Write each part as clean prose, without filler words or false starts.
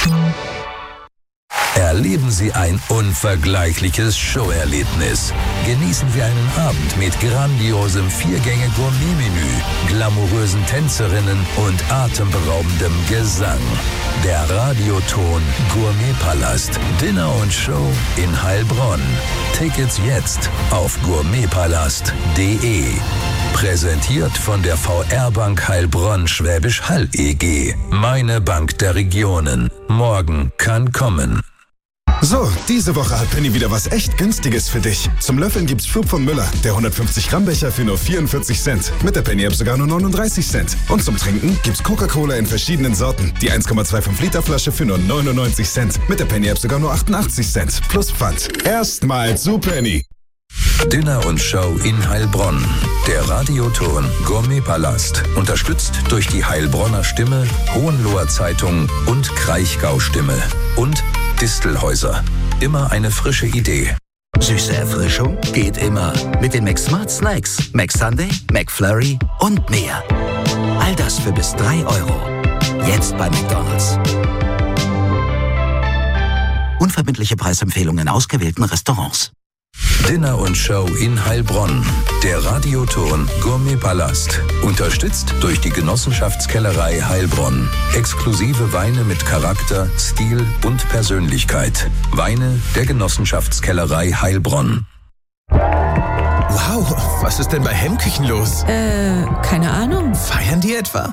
Erleben Sie ein unvergleichliches Showerlebnis. Genießen Sie einen Abend mit grandiosem 4-Gänge-Gourmet-Menü, glamourösen Tänzerinnen und atemberaubendem Gesang. Der Radioton Gourmetpalast. Dinner und Show in Heilbronn. Tickets jetzt auf gourmetpalast.de. Präsentiert von der VR-Bank Heilbronn Schwäbisch Hall e.G. Meine Bank der Regionen. Morgen kann kommen. So, diese Woche hat Penny wieder was echt Günstiges für dich. Zum Löffeln gibt's Schub von Müller, der 150 Gramm Becher für nur 44 Cent. Mit der Penny-App sogar nur 39 Cent. Und zum Trinken gibt's Coca-Cola in verschiedenen Sorten. Die 1,25 Liter Flasche für nur 99 Cent. Mit der Penny-App sogar nur 88 Cent. Plus Pfand. Erstmal zu Penny. Dinner und Show in Heilbronn. Der Radioton Gourmetpalast. Unterstützt durch die Heilbronner Stimme, Hohenloher Zeitung und Kraichgau Stimme. Und Distelhäuser. Immer eine frische Idee. Süße Erfrischung geht immer. Mit den McSmart Snacks, McSunday, McFlurry und mehr. All das für bis 3 Euro. Jetzt bei McDonald's. Unverbindliche Preisempfehlungen in ausgewählten Restaurants. Dinner und Show in Heilbronn. Der Radioton Gourmetpalast. Unterstützt durch die Genossenschaftskellerei Heilbronn. Exklusive Weine mit Charakter, Stil und Persönlichkeit. Weine der Genossenschaftskellerei Heilbronn. Wow, was ist denn bei Hemmküchen los? Keine Ahnung. Feiern die etwa?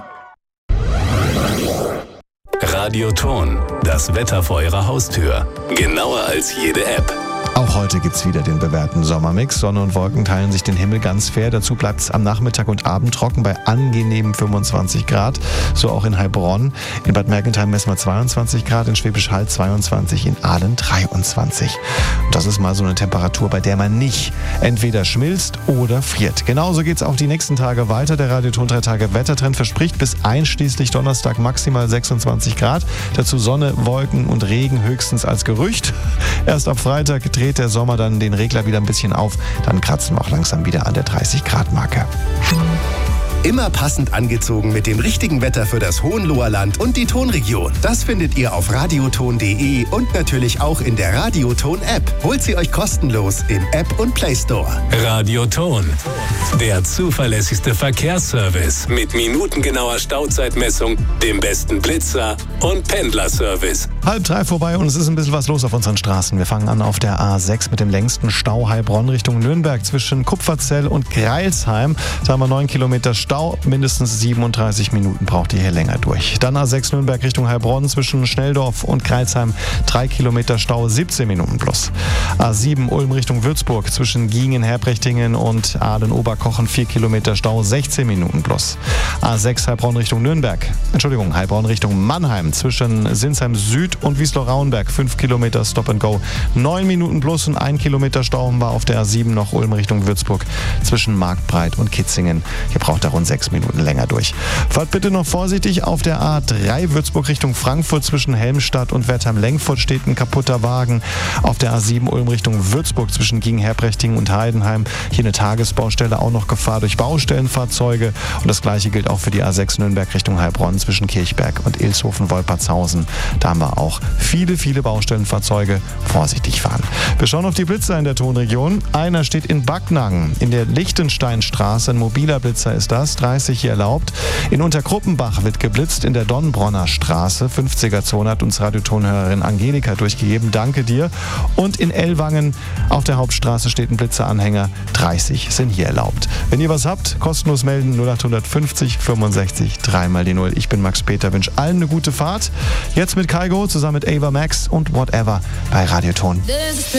Radioton, das Wetter vor Ihrer Haustür. Genauer als jede App. Auch heute gibt's wieder den bewährten Sommermix. Sonne und Wolken teilen sich den Himmel ganz fair. Dazu bleibt es am Nachmittag und Abend trocken bei angenehmen 25 Grad. So auch in Heilbronn. In Bad Mergentheim messen wir 22 Grad, in Schwäbisch Hall 22, in Aalen 23. Und das ist mal so eine Temperatur, bei der man nicht entweder schmilzt oder friert. Genauso geht's auch die nächsten Tage weiter. Der Radioton 3 Tage Wettertrend verspricht bis einschließlich Donnerstag maximal 26 Grad. Dazu Sonne, Wolken und Regen höchstens als Gerücht. Erst ab Freitag dreht der Sommer dann den Regler wieder ein bisschen auf. Dann kratzen wir auch langsam wieder an der 30-Grad-Marke. Immer passend angezogen mit dem richtigen Wetter für das Hohenloher Land und die Tonregion. Das findet ihr auf radioton.de und natürlich auch in der Radioton-App. Holt sie euch kostenlos im App und Play Store. Radioton, der zuverlässigste Verkehrsservice mit minutengenauer Stauzeitmessung, dem besten Blitzer und Pendlerservice. 2:30 vorbei und es ist ein bisschen was los auf unseren Straßen. Wir fangen an auf der A6 mit dem längsten Stau Heilbronn Richtung Nürnberg zwischen Kupferzell und Greilsheim. Da haben wir 9 Kilometer Stau. Mindestens 37 Minuten braucht ihr hier länger durch. Dann A6 Nürnberg Richtung Heilbronn zwischen Schnelldorf und Greilsheim 3 Kilometer Stau, 17 Minuten plus. A7 Ulm Richtung Würzburg zwischen Giengen, Herbrechtingen und Aalen-Oberkochen 4 Kilometer Stau, 16 Minuten plus. A6 Heilbronn Richtung Heilbronn Richtung Mannheim zwischen Sinsheim Süd und Wiesloch-Rauenberg 5 Kilometer Stop and Go, 9 Minuten plus und 1 Kilometer Stau war auf der A7 noch Ulm Richtung Würzburg zwischen Marktbreit und Kitzingen. Hier braucht er rund 6 Minuten länger durch. Fahrt bitte noch vorsichtig auf der A3 Würzburg Richtung Frankfurt zwischen Helmstadt und Wertheim-Lengfurt steht ein kaputter Wagen. Auf der A7 Ulm Richtung Würzburg zwischen Giengen-Herbrechtingen und Heidenheim hier eine Tagesbaustelle, auch noch Gefahr durch Baustellenfahrzeuge und das gleiche gilt auch für die A6 Nürnberg Richtung Heilbronn zwischen Kirchberg und Ilshofen-Wolpertshausen. Da haben wir auch viele Baustellenfahrzeuge. Vorsichtig fahren. Wir schauen auf die Blitzer in der Tonregion. Einer steht in Backnang in der Lichtensteinstraße. Ein mobiler Blitzer ist das. 30 hier erlaubt. In Unterkruppenbach wird geblitzt in der Donnbronner Straße. 50er-Zone hat uns Radiotonhörerin Angelika durchgegeben. Danke dir. Und in Ellwangen auf der Hauptstraße steht ein Blitzeranhänger. 30 sind hier erlaubt. Wenn ihr was habt, kostenlos melden 0850 65 3 mal die 0. Ich bin Max Peter, wünsche allen eine gute Fahrt. Jetzt mit Kaigo zusammen mit Ava Max und Whatever bei Radioton.